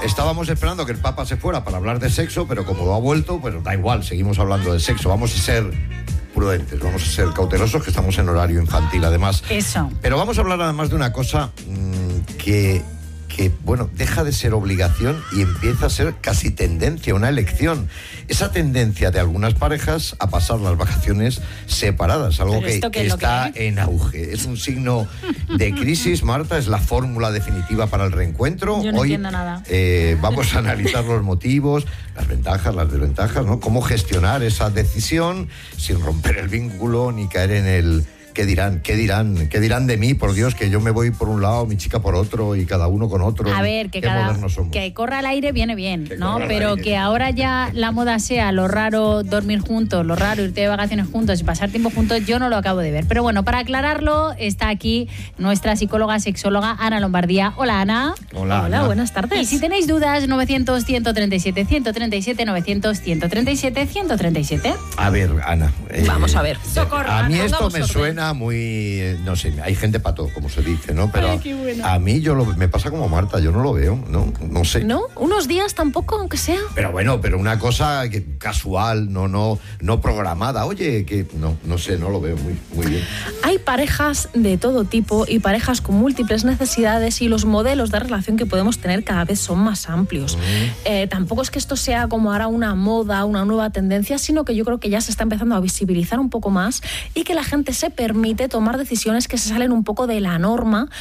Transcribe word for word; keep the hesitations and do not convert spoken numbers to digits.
estábamos esperando que el Papa se fuera para hablar de sexo, pero como no ha vuelto, pues da igual, seguimos hablando de sexo. Vamos a ser prudentes, vamos a ser cautelosos, que estamos en horario infantil, además. Eso. Pero vamos a hablar además de una cosa mmm, que... que, bueno, deja de ser obligación y empieza a ser casi tendencia, una elección. Esa tendencia de algunas parejas a pasar las vacaciones separadas, algo que, que está que en auge. Es un signo de crisis, Marta, es la fórmula definitiva para el reencuentro. Yo no Hoy entiendo nada. Eh, vamos a analizar los motivos, las ventajas, las desventajas, ¿no? Cómo gestionar esa decisión sin romper el vínculo ni caer en el... ¿Qué dirán? ¿Qué dirán? ¿Qué dirán de mí? Por Dios, que yo me voy por un lado, mi chica por otro y cada uno con otro. A ver, que Qué cada modernos somos. que corra al aire viene bien, Que ¿no? corra al Pero aire. que ahora ya la moda sea lo raro dormir juntos, lo raro irte de vacaciones juntos y pasar tiempo juntos, yo no lo acabo de ver. Pero bueno, para aclararlo, está aquí nuestra psicóloga sexóloga Ana Lombardía. Hola, Ana. Hola, Hola, Ana. buenas tardes. Y si tenéis dudas, novecientos, ciento treinta y siete, ciento treinta y siete, novecientos, ciento treinta y siete, ciento treinta y siete. A ver, Ana. eh, Vamos a ver. Socorro, a mí Ana, esto pongamos me orden. suena muy... eh, No sé, hay gente pato, como se dice, ¿no? Pero Ay, qué bueno. a mí yo lo, me pasa como Marta, yo no lo veo, ¿no? No sé. ¿No? Unos días tampoco, aunque sea. Pero bueno, pero una cosa que, casual, no, no, no programada. Oye, que no, no sé, no lo veo muy, muy bien. Hay parejas de todo tipo y parejas con múltiples necesidades y los modelos de relación que podemos tener cada vez son más amplios. Mm. Eh, tampoco es que esto sea como ahora una moda, una nueva tendencia, sino que yo creo que ya se está empezando a visibilizar un poco más y que la gente se permite tomar decisiones que se salen un poco de la norma